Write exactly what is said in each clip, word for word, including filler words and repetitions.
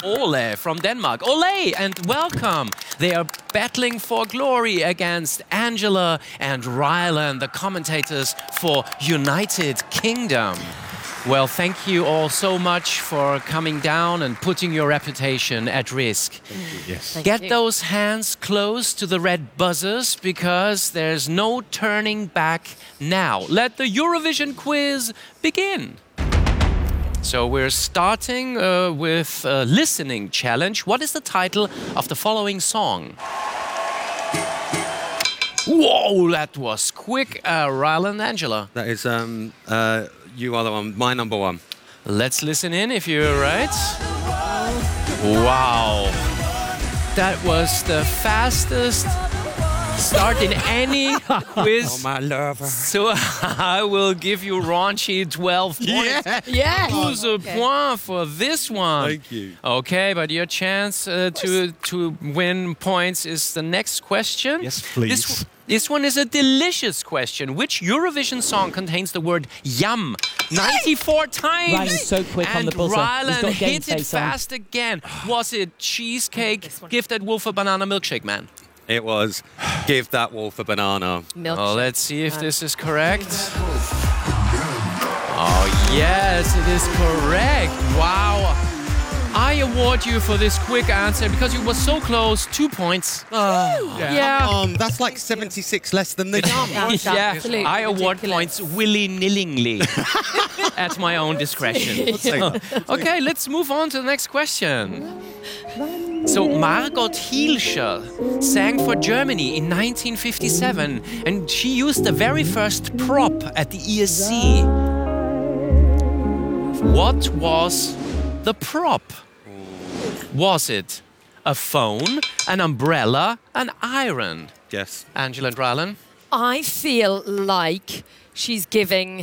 Ole from Denmark. Ole and welcome. They are battling for glory against Angela and Rylan, the commentators for United Kingdom. Well, thank you all so much for coming down and putting your reputation at risk. Thank you. Yes. Thank Get you. those hands close to the red buzzers because there's no turning back now. Let the Eurovision quiz begin. So we're starting uh, with a listening challenge. What is the title of the following song? Whoa, that was quick, uh, Rylan, Angela. That is, um, uh, you are the one, my number one. Let's listen in if you're right. Wow. That was the fastest start in any quiz. Oh, my lover. So I will give you raunchy twelve points. Yeah. Yeah. Douze points for this one. Thank you. Okay, but your chance uh, to to win points is the next question. Yes, please. This, this one is a delicious question. Which Eurovision song contains the word yum ninety-four times? Ryan's so quick on and the buzzer. He's Rylan got game hit it face on. fast again. Was it cheesecake, gift that wolf, or banana milkshake man? It was Give That Wolf a Banana. Milkshake. Oh, let's see if this is correct. Oh, yes, it is correct. Wow. I award you for this quick answer because you were so close. Two points. Yeah. Um, that's like seventy-six less than the yum. That's Yeah, absolutely I award ridiculous. points willy-nillingly at my own discretion. Okay, let's move on to the next question. So Margot Hielscher sang for Germany in nineteen fifty-seven, and she used the very first prop at the E S C. What was the prop? Was it a phone, an umbrella, an iron? Yes. Angela and Rylan? I feel like she's giving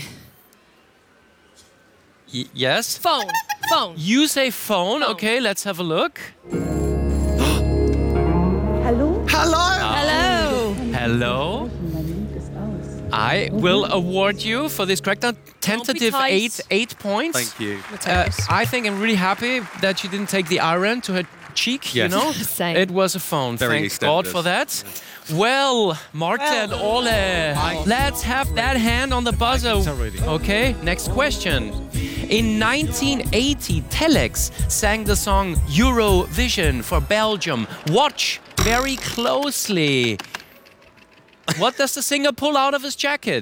Y- yes? phone. Phone. You say phone. Phone. Okay, let's have a look. Hello? Hello. Hello. I will award you for this correct now. Tentative tight. eight eight points. Thank you. Uh, I think I'm really happy that you didn't take the iron to her cheek. You Yes. know, Same. it was a phone. Very Thank God for that. Well, Martin, Ole, let's have that hand on the buzzer. Okay, next question. In nineteen eighty, Telex sang the song Eurovision for Belgium. Watch very closely. What does the singer pull out of his jacket?